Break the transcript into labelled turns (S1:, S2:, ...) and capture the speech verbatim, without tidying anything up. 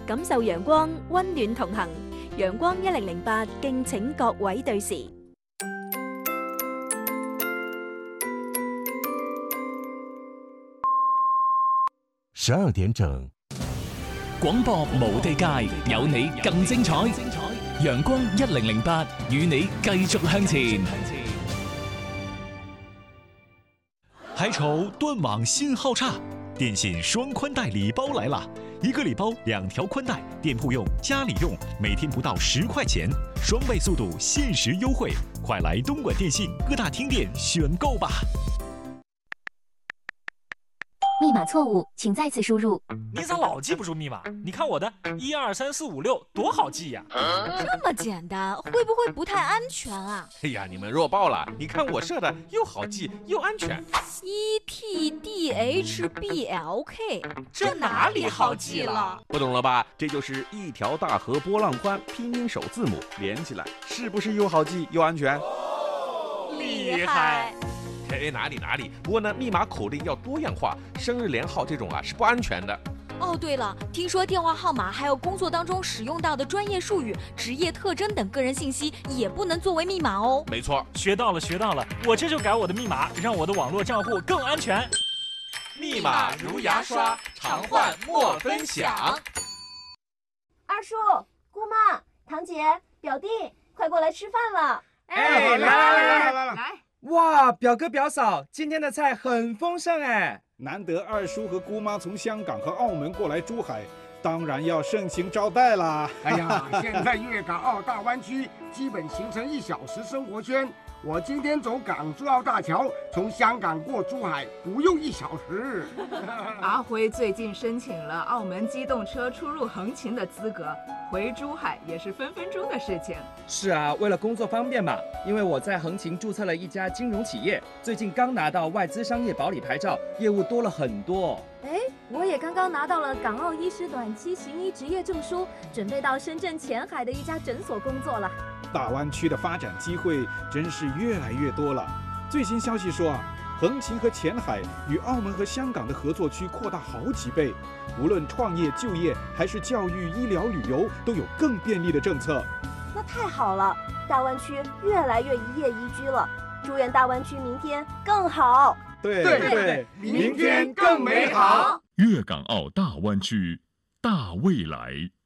S1: 感受陽光，溫暖同行。陽光一零零八，敬請各位對時。
S2: 十二點整，
S3: 廣播無地界，有你更精彩。陽光一零零八，與你繼續向前。
S4: 还愁断网信号差？电信双宽带礼包来了，一个礼包两条宽带，店铺用、家里用，每天不到十块钱，双倍速度，限时优惠，快来东莞电信各大厅店选购吧！
S5: 密码错误，请再次输入。
S6: 你咋老记不住密码？你看我的一二三四五六多好记呀！
S1: 这么简单，会不会不太安全啊？
S7: 哎呀，你们弱爆了！你看我设的又好记又安全。
S1: E T D H B L K，
S6: 这哪里好记了？
S7: 不懂了吧？这就是一条大河波浪宽，拼音首字母连起来，是不是又好记又安全？
S6: 哦、厉害！
S7: 哎，哪里哪里，不过呢，密码口令要多样化，生日连号这种啊是不安全的。
S1: 哦，对了，听说电话号码还有工作当中使用到的专业术语、职业特征等个人信息也不能作为密码哦。
S7: 没错，
S6: 学到了学到了，我这就改我的密码，让我的网络账户更安全。
S7: 密码如牙刷，常换莫分享。
S8: 二叔、姑妈、堂姐、表弟，快过来吃饭了！
S9: 哎，来来来来来来！哇，表哥表嫂，今天的菜很丰盛哎！
S10: 难得二叔和姑妈从香港和澳门过来珠海，当然要盛情招待啦！
S11: 哎呀，现在粤港澳大湾区基本形成一小时生活圈。我今天走港珠澳大桥，从香港过珠海不用一小时。
S12: 阿辉最近申请了澳门机动车出入横琴的资格，回珠海也是分分钟的事情。
S9: 是啊，为了工作方便嘛，因为我在横琴注册了一家金融企业，最近刚拿到外资商业保理牌照，业务多了很多。
S13: 哎，我也刚刚拿到了港澳医师短期行医执业证书，准备到深圳前海的一家诊所工作了。
S10: 大湾区的发展机会真是越来越多了。最新消息说啊，横琴和前海与澳门和香港的合作区扩大好几倍，无论创业、就业还是教育、医疗、旅游，都有更便利的政策。
S8: 那太好了，大湾区越来越一夜宜居了。祝愿大湾区明天更好。
S10: 对
S11: 对对，明天更美好。
S14: 粤港澳大湾区，大未来。